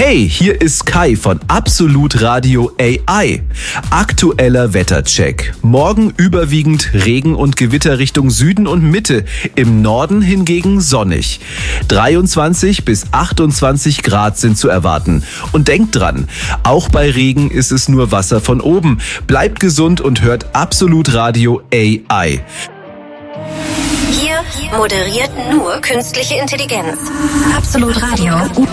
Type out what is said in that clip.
Hey, hier ist Kai von Absolut Radio AI. Aktueller Wettercheck. Morgen überwiegend Regen und Gewitter Richtung Süden und Mitte. Im Norden hingegen sonnig. 23 bis 28 Grad sind zu erwarten. Und denkt dran, auch bei Regen ist es nur Wasser von oben. Bleibt gesund und hört Absolut Radio AI. Hier moderiert nur künstliche Intelligenz. Absolut Radio.